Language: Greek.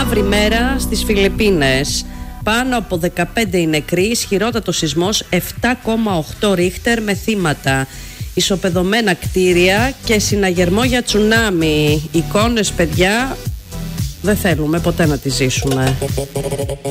Μαύρη μέρα στις Φιλιππίνες. Πάνω από 15 οι νεκροί, ισχυρότατο σεισμός 7,8 ρίχτερ με θύματα, ισοπεδωμένα κτίρια και συναγερμό για τσουνάμι. Εικόνες, παιδιά, δεν θέλουμε ποτέ να τις ζήσουμε.